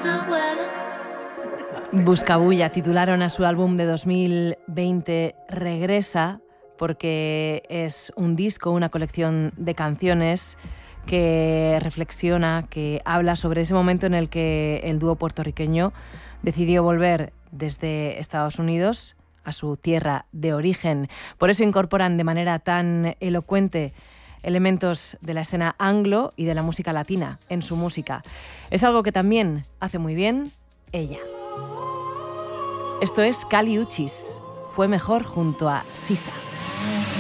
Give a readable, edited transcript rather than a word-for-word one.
Buscabulla titularon a su álbum de 2020 Regresa, porque es un disco, una colección de canciones que reflexiona, que habla sobre ese momento en el que el dúo puertorriqueño decidió volver desde Estados Unidos a su tierra de origen. Por eso incorporan de manera tan elocuente elementos de la escena anglo y de la música latina en su música. Es algo que también hace muy bien ella. Esto es Kali Uchis, Fue mejor junto a Sisa.